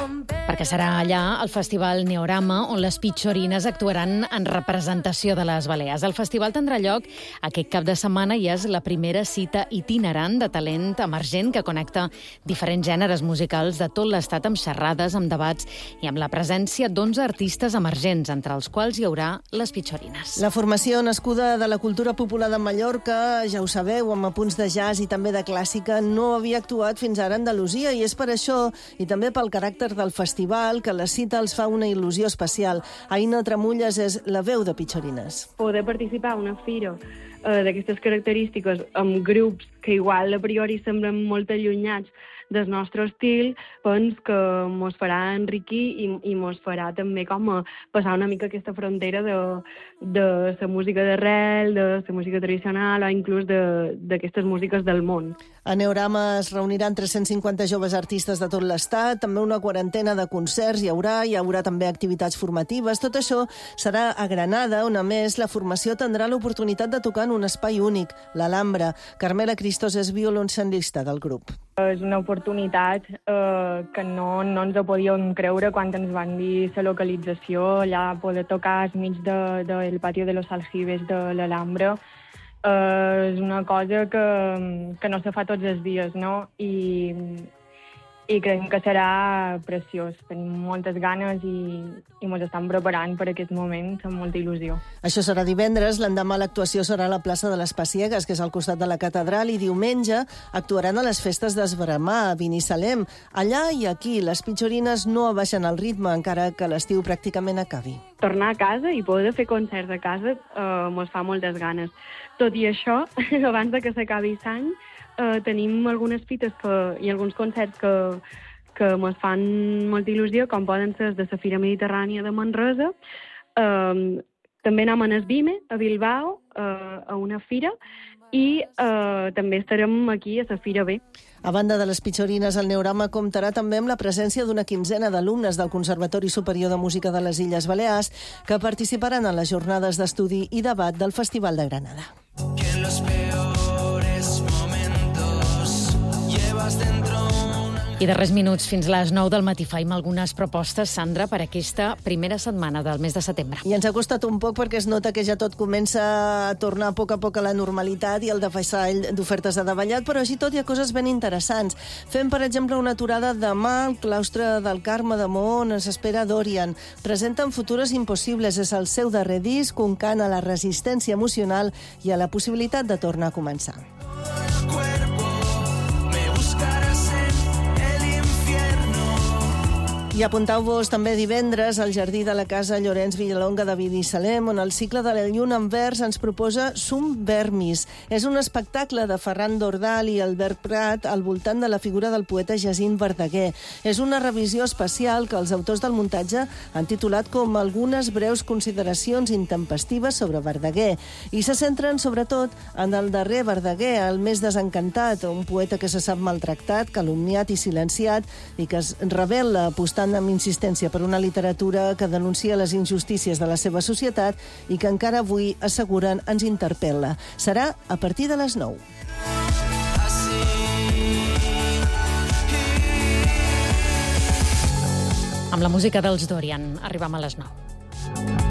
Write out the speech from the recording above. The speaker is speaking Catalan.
perquè serà allà el Festival Neorama, on les Pitxorines actuaran en representació de les Balears. El festival tindrà lloc aquest cap de setmana i és la primera cita itinerant de talent emergent que connecta diferents gèneres musicals de tot l'estat amb xerrades, amb debats i amb la presència d'11 artistes emergents, entre els quals hi haurà les Pitxorines. La formació nascuda de la cultura popular de Mallorca, ja ho sabeu, amb apunts de jazz i també de clàssica, no havia actuat fins ara a Andalusia i és per això, i també pel caràcter del festival, que la cita els fa una il·lusió especial. Aina Tramulles és la veu de Pitxorines. Poder participar a una fira d'aquestes característiques amb grups que igual a priori semblen molt allunyats del nostre estil, doncs que mos farà enriquir i mos farà també com a passar una mica aquesta frontera de la música d'arrel, de la música tradicional o inclús d'aquestes músiques del món. A Neorama es reuniran 350 joves artistes de tot l'estat, també una quarantena de concerts hi haurà també activitats formatives. Tot això serà a Granada, on a més la formació tindrà l'oportunitat de tocar en un espai únic, l'Alhambra. Carmela Cristos és violoncel·lista del grup. És una oportunitat que no ens ho podíem creure quan ens van dir la localització, allà poder tocar al mig del pati de los Aljibes de l'Alhambra. És una cosa que no se fa tots els dies, no? I creiem que serà preciós. Tenim moltes ganes i ens estem preparant per aquest moment amb molta il·lusió. Això serà divendres, l'endemà l'actuació serà a la plaça de les Pessiegues, que és al costat de la catedral, i diumenge actuaran a les festes d'Esbramar, a Binissalem. Allà i aquí, les Pitxorines no abaixen el ritme, encara que l'estiu pràcticament acabi. Tornar a casa i poder fer concerts a casa mos fa moltes ganes. Tot i això, abans de que s'acabi l'any, tenim algunes fites i alguns concerts que mos fan molta il·lusió, com poden ser de la Fira Mediterrània de Manresa. També anem a Esbime, a Bilbao, a una fira, i també estarem aquí a la Fira B. A banda de les Pitxorines, el Neorama comptarà també amb la presència d'una quinzena d'alumnes del Conservatori Superior de Música de les Illes Balears que participaran en les jornades d'estudi i debat del Festival de Granada. I de res minuts fins a les 9 del matí faim algunes propostes, Sandra, per aquesta primera setmana del mes de setembre. I ens ha costat un poc perquè es nota que ja tot comença a tornar a poc a la normalitat i el defessall d'ofertes de davallat, però així tot hi ha coses ben interessants. Fem, per exemple, una aturada demà al claustre del Carme de Mohó, on s'espera Dorian. Presenten Futures Impossibles, és el seu darrer disc, un cant a la resistència emocional i a la possibilitat de tornar a començar. I apuntau-vos també divendres al Jardí de la Casa Llorenç Villalonga de Binissalem, on el cicle de la Lluna en vers ens proposa Sum Vermis. És un espectacle de Ferran Dordal i Albert Prat al voltant de la figura del poeta Jacint Verdaguer. És una revisió especial que els autors del muntatge han titulat com Algunes breus consideracions intempestives sobre Verdaguer. I se centren, sobretot, en el darrer Verdaguer, el més desencantat, un poeta que se sap maltractat, calumniat i silenciat, i que es revela apostant amb insistència per una literatura que denuncia les injustícies de la seva societat i que encara avui, asseguren, ens interpel·la. Serà a partir de les 9. Amb la música dels Dorian, arribam a les 9.